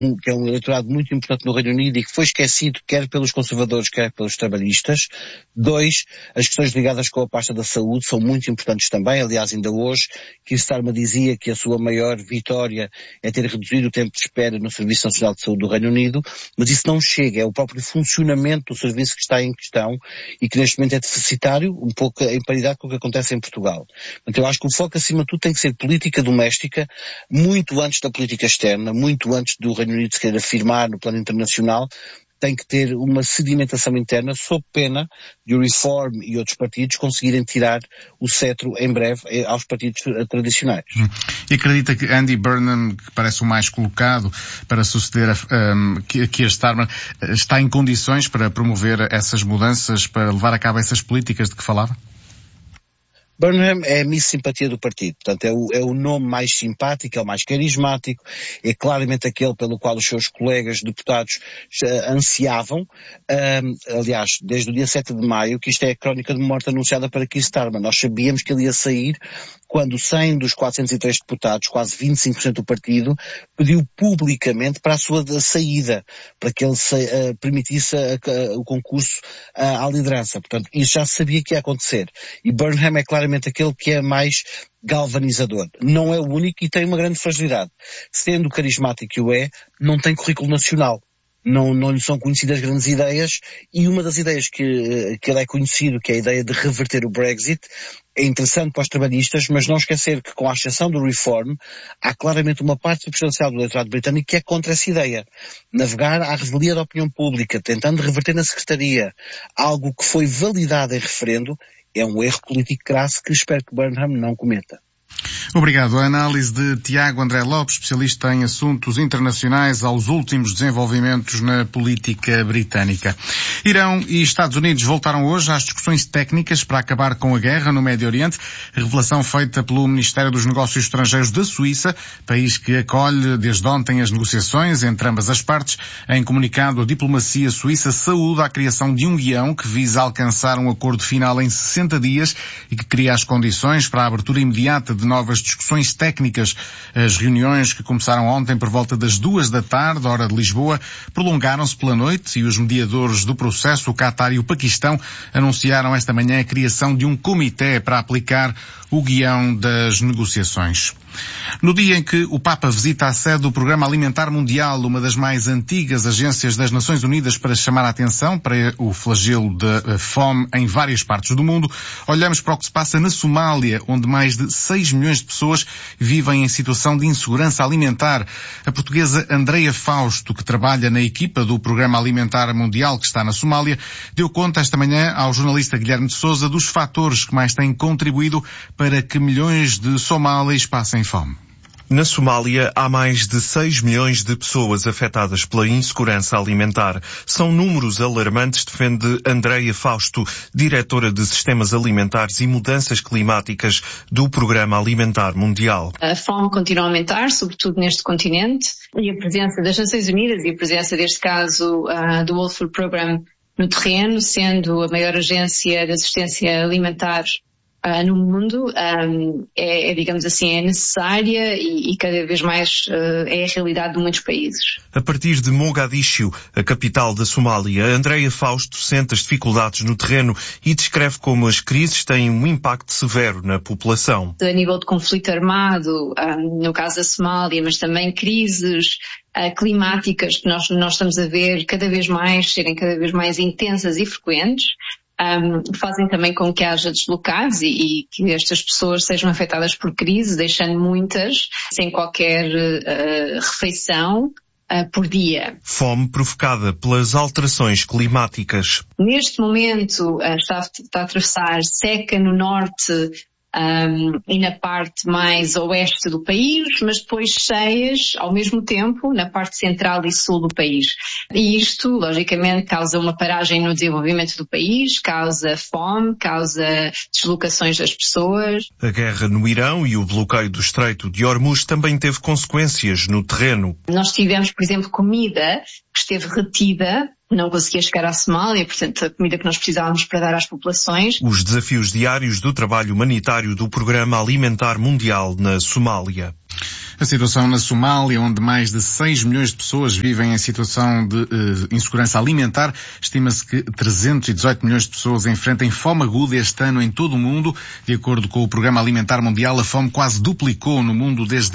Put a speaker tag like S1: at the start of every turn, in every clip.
S1: que é um eleitorado muito importante no Reino Unido e que foi esquecido quer pelos conservadores, quer pelos trabalhistas. 2, as questões ligadas com a pasta da saúde são muito importantes também. Aliás, ainda hoje, Keir Starmer dizia que a sua maior vitória é ter reduzido o tempo de espera no Serviço Nacional de Saúde do Reino Unido, mas isso não chega, é o próprio funcionamento do serviço que está em questão e que neste momento é deficitário, um pouco em paridade com o que acontece em Portugal. Portanto, eu acho que o foco acima de tudo tem que ser política doméstica, muito antes da política externa, muito antes do Reino Unido se querer afirmar no plano internacional, tem que ter uma sedimentação interna sob pena de o Reform e outros partidos conseguirem tirar o cetro em breve aos partidos tradicionais.
S2: E acredita que Andy Burnham, que parece o mais colocado para suceder a Keir Starmer, está em condições para promover essas mudanças, para levar a cabo essas políticas de que falava?
S1: Burnham é a Miss Simpatia do partido, portanto é o nome mais simpático, é o mais carismático, é claramente aquele pelo qual os seus colegas deputados ansiavam. Aliás, desde o dia 7 de maio, que isto é a crónica de morte anunciada para Keir Starmer. Nós sabíamos que ele ia sair quando 100 dos 403 deputados, quase 25% do partido, pediu publicamente para a sua saída, para que ele permitisse o concurso à liderança. Portanto, isso já se sabia que ia acontecer. E Burnham é claramente aquele que é mais galvanizador. Não é o único e tem uma grande fragilidade. Sendo carismático que o é, não tem currículo nacional. Não lhe são conhecidas grandes ideias e uma das ideias que ele é conhecido, que é a ideia de reverter o Brexit, é interessante para os trabalhistas, mas não esquecer que com a exceção do Reform, há claramente uma parte substancial do eleitorado britânico que é contra essa ideia. Navegar à revelia da opinião pública, tentando reverter na Secretaria algo que foi validado em referendo, é um erro político crasso que espero que Burnham não cometa.
S2: Obrigado. A análise de Tiago André Lopes, especialista em assuntos internacionais, aos últimos desenvolvimentos na política britânica. Irão e Estados Unidos voltaram hoje às discussões técnicas para acabar com a guerra no Médio Oriente. Revelação feita pelo Ministério dos Negócios Estrangeiros da Suíça, país que acolhe desde ontem as negociações entre ambas as partes. Em comunicado, a diplomacia suíça saúda a criação de um guião que visa alcançar um acordo final em 60 dias e que cria as condições para a abertura imediata de novas discussões técnicas. As reuniões que começaram ontem por volta das 2 da tarde, hora de Lisboa, prolongaram-se pela noite e os mediadores do processo, o Qatar e o Paquistão, anunciaram esta manhã a criação de um comitê para aplicar o guião das negociações. No dia em que o Papa visita a sede do Programa Alimentar Mundial, uma das mais antigas agências das Nações Unidas para chamar a atenção para o flagelo da fome em várias partes do mundo, olhamos para o que se passa na Somália, onde mais de 6 milhões de pessoas vivem em situação de insegurança alimentar. A portuguesa Andreia Fausto, que trabalha na equipa do Programa Alimentar Mundial que está na Somália, deu conta esta manhã ao jornalista Guilherme de Sousa dos fatores que mais têm contribuído para que milhões de somalis passem fome.
S3: Na Somália, há mais de 6 milhões de pessoas afetadas pela insegurança alimentar. São números alarmantes, defende Andreia Fausto, diretora de Sistemas Alimentares e Mudanças Climáticas do Programa Alimentar Mundial.
S4: A fome continua a aumentar, sobretudo neste continente, e a presença das Nações Unidas e a presença, deste caso, do World Food Programme no terreno, sendo a maior agência de assistência alimentar no mundo, digamos assim, é necessária e cada vez mais é a realidade de muitos países.
S3: A partir de Mogadiscio, a capital da Somália, Andreia Fausto sente as dificuldades no terreno e descreve como as crises têm um impacto severo na população.
S4: A nível de conflito armado, no caso da Somália, mas também crises climáticas que nós estamos a ver serem cada vez mais intensas e frequentes, fazem também com que haja deslocados e que estas pessoas sejam afetadas por crise, deixando muitas sem qualquer refeição por dia.
S3: Fome provocada pelas alterações climáticas.
S4: Neste momento está a atravessar seca no norte e na parte mais oeste do país, mas depois cheias ao mesmo tempo na parte central e sul do país. E isto, logicamente, causa uma paragem no desenvolvimento do país, causa fome, causa deslocações das pessoas.
S3: A guerra no Irão e o bloqueio do Estreito de Hormuz também teve consequências no terreno.
S4: Nós tivemos, por exemplo, comida que esteve retida, não conseguia chegar à Somália, portanto, a comida que nós precisávamos para dar às populações.
S3: Os desafios diários do trabalho humanitário do Programa Alimentar Mundial na Somália.
S2: A situação na Somália, onde mais de 6 milhões de pessoas vivem em situação de insegurança alimentar, estima-se que 318 milhões de pessoas enfrentem fome aguda este ano em todo o mundo. De acordo com o Programa Alimentar Mundial, a fome quase duplicou no mundo desde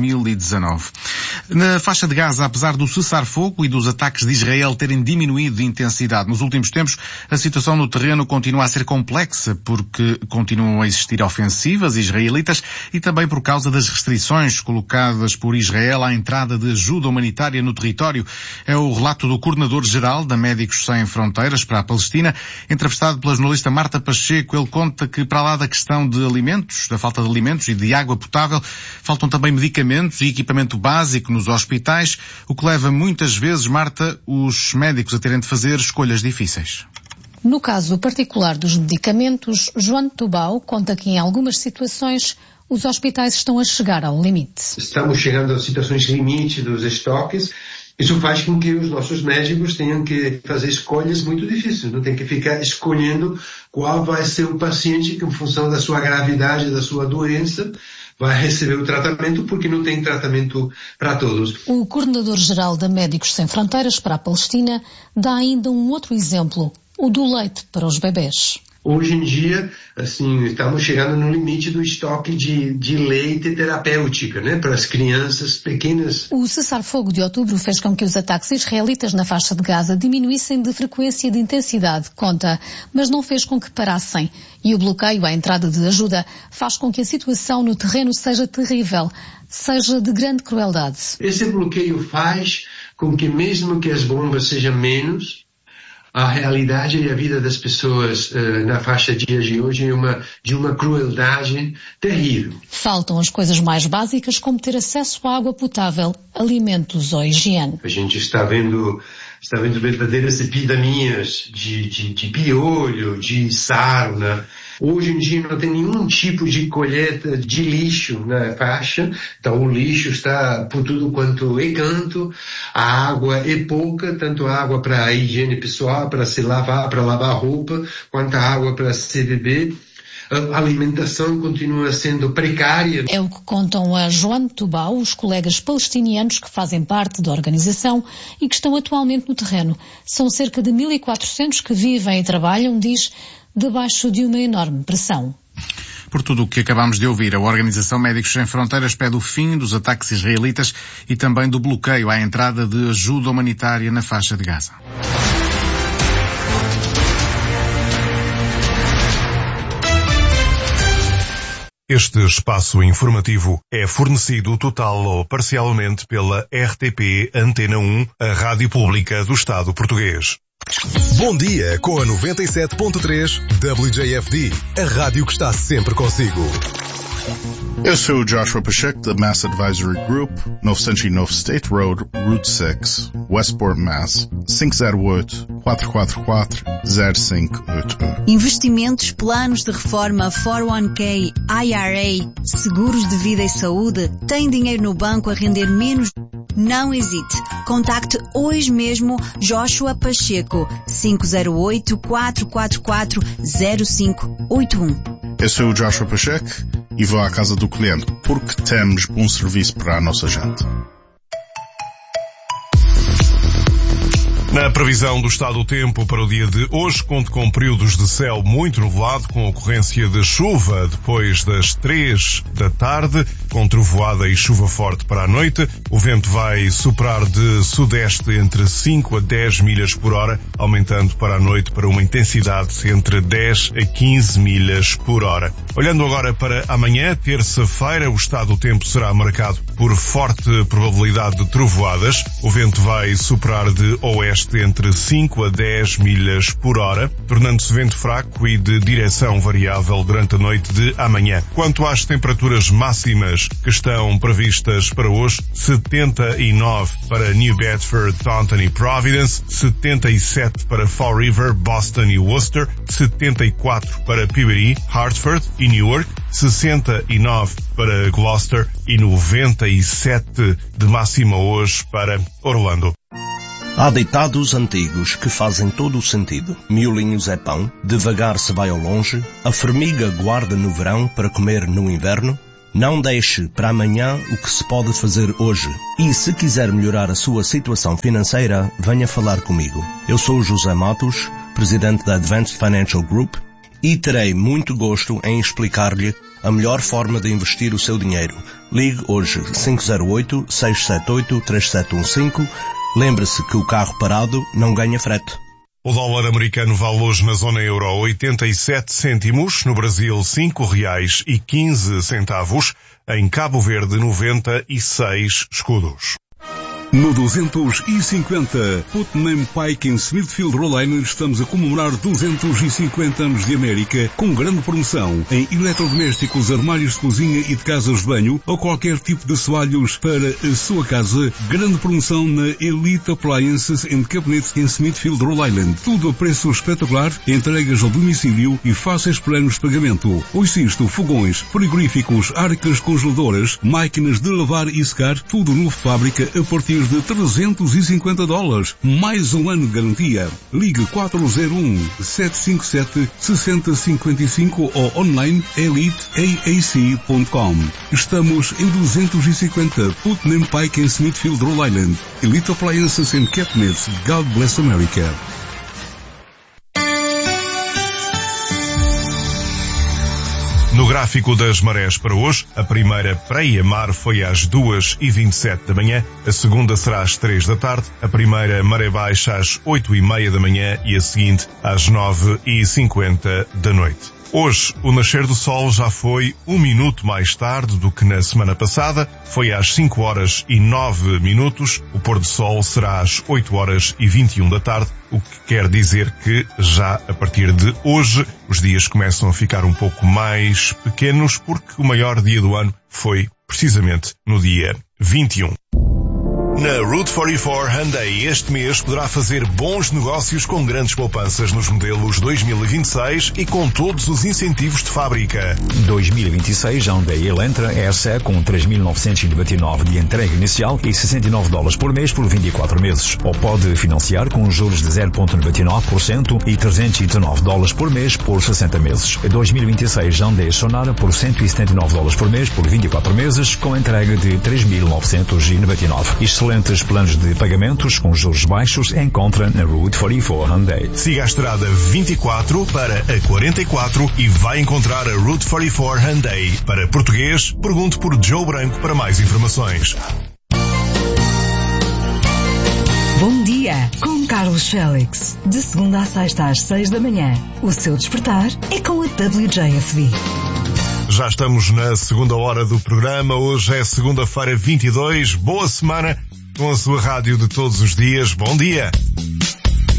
S2: 2019. Na faixa de Gaza, apesar do cessar-fogo e dos ataques de Israel terem diminuído de intensidade nos últimos tempos, a situação no terreno continua a ser complexa porque continuam a existir ofensivas israelitas e também por causa das restrições colocadas por Israel à entrada de ajuda humanitária no território. É o relato do coordenador-geral da Médicos Sem Fronteiras para a Palestina, entrevistado pela jornalista Marta Pacheco. Ele conta que, para lá da questão de alimentos, da falta de alimentos e de água potável, faltam também medicamentos e equipamento básico nos hospitais, o que leva muitas vezes, Marta, os médicos a terem de fazer escolhas difíceis.
S5: No caso particular dos medicamentos, João Tubau conta que em algumas situações os hospitais estão a chegar ao limite.
S6: Estamos chegando a situações limite dos estoques. Isso faz com que os nossos médicos tenham que fazer escolhas muito difíceis. Não tem que ficar escolhendo qual vai ser o paciente que, em função da sua gravidade, da sua doença, vai receber o tratamento, porque não tem tratamento para todos.
S5: O coordenador-geral da Médicos Sem Fronteiras para a Palestina dá ainda um outro exemplo, o do leite para os bebés.
S6: Hoje em dia, assim, estamos chegando no limite do estoque de leite terapêutica, né, para as crianças pequenas.
S5: O cessar-fogo de outubro fez com que os ataques israelitas na faixa de Gaza diminuíssem de frequência e de intensidade, conta, mas não fez com que parassem. E o bloqueio à entrada de ajuda faz com que a situação no terreno seja terrível, seja de grande crueldade.
S6: Esse bloqueio faz com que, mesmo que as bombas sejam menos, a realidade e a vida das pessoas na faixa de hoje é de uma crueldade terrível.
S5: Faltam as coisas mais básicas, como ter acesso à água potável, alimentos ou higiene.
S6: A gente está vendo verdadeiras epidemias de piolho, de sarna. Hoje em dia não tem nenhum tipo de colheita de lixo na faixa, então o lixo está por tudo quanto é canto, a água é pouca, tanto água para a higiene pessoal, para se lavar, para lavar roupa, quanto a água para se beber. A alimentação continua sendo precária.
S5: É o que contam a João Tubau, os colegas palestinianos que fazem parte da organização e que estão atualmente no terreno. São cerca de 1.400 que vivem e trabalham, diz, debaixo de uma enorme pressão.
S2: Por tudo o que acabamos de ouvir, a Organização Médicos Sem Fronteiras pede o fim dos ataques israelitas e também do bloqueio à entrada de ajuda humanitária na faixa de Gaza.
S7: Este espaço informativo é fornecido total ou parcialmente pela RTP Antena 1, a Rádio Pública do Estado Português.
S8: Bom dia com a 97.3 WJFD, a rádio que está sempre consigo.
S9: Eu sou o Joshua Pacheco, da Mass Advisory Group, 909 State Road, Route 6, Westport, Mass. 508-444-0581.
S10: Investimentos, planos de reforma, 401k, IRA, seguros de vida e saúde, tem dinheiro no banco a render menos? Não hesite. Contacte hoje mesmo Joshua Pacheco, 508-444-0581.
S9: Eu sou o Joshua Pacheco e vou à casa do cliente porque temos bom serviço para a nossa gente.
S7: Na previsão do estado do tempo para o dia de hoje, conto com períodos de céu muito nublado, com ocorrência de chuva depois das 3 da tarde, com trovoada e chuva forte para a noite. O vento vai soprar de sudeste entre 5 a 10 milhas por hora, aumentando para a noite para uma intensidade entre 10 a 15 milhas por hora. Olhando agora para amanhã, terça-feira, o estado do tempo será marcado por forte probabilidade de trovoadas. O vento vai soprar de oeste entre 5 a 10 milhas por hora, tornando-se vento fraco e de direção variável durante a noite de amanhã. Quanto às temperaturas máximas que estão previstas para hoje, 79 para New Bedford, Taunton e Providence, 77 para Fall River, Boston e Worcester, 74 para Peabody, Hartford e Newark, 69 para Gloucester e 97 de máxima hoje para Orlando.
S11: Há ditados antigos que fazem todo o sentido. Miolinhos é pão, devagar se vai ao longe, a formiga guarda no verão para comer no inverno. Não deixe para amanhã o que se pode fazer hoje. E se quiser melhorar a sua situação financeira, venha falar comigo. Eu sou o José Matos, presidente da Advanced Financial Group, e terei muito gosto em explicar-lhe a melhor forma de investir o seu dinheiro. Ligue hoje 508-678-3715. Lembre-se que o carro parado não ganha frete.
S7: O dólar americano vale hoje na zona euro 87 cêntimos, no Brasil R$5,15, em Cabo Verde 96 escudos.
S12: No 250, Putnam Pike em Smithfield, Rhode Island, estamos a comemorar 250 anos de América com grande promoção em eletrodomésticos, armários de cozinha e de casas de banho ou qualquer tipo de assoalhos para a sua casa. Grande promoção na Elite Appliances and Cabinets em Smithfield, Rhode Island. Tudo a preço espetacular, entregas ao domicílio e fáceis planos de pagamento. Ouça isto, fogões, frigoríficos, arcas congeladoras, máquinas de lavar e secar, tudo novo de fábrica a partir de $350. Mais um ano de garantia. Ligue 401-757-6055 ou online eliteaac.com. Estamos em 250 Putnam Pike em Smithfield, Rhode Island. Elite Appliances and Cabinets. God bless America.
S7: No gráfico das marés para hoje, a primeira pré-mar foi às 2h27 da manhã, a segunda será às 3 da tarde, a primeira maré baixa às 8h30 da manhã e a seguinte às 9h50 da noite. Hoje, o nascer do sol já foi 1 minuto mais tarde do que na semana passada, foi às 5h09. O pôr do sol será às 8h21 da tarde, o que quer dizer que já a partir de hoje os dias começam a ficar um pouco mais pequenos, porque o maior dia do ano foi precisamente no dia 21. Na Route 44 Hyundai este mês poderá fazer bons negócios com grandes poupanças nos modelos 2026 e com todos os incentivos de fábrica.
S13: 2026 Hyundai Elantra SE com 3.999 de entrega inicial e $69 por mês por 24 meses. Ou pode financiar com juros de 0,99% e $319 por mês por 60 meses. 2026 Hyundai Sonara por $179 por mês por 24 meses com entrega de 3.999. Excelentes planos de pagamentos com juros baixos encontra na Route 44 Hyundai.
S7: Siga a estrada 24 para a 44 e vai encontrar a Route 44 Hyundai. Para português, pergunte por Joe Branco para mais informações.
S14: Bom dia, com Carlos Félix. De segunda a sexta às 6 da manhã. O seu despertar é com a WJFD.
S7: Já estamos na segunda hora do programa. Hoje é segunda-feira 22. Boa semana com a sua rádio de todos os dias. Bom dia!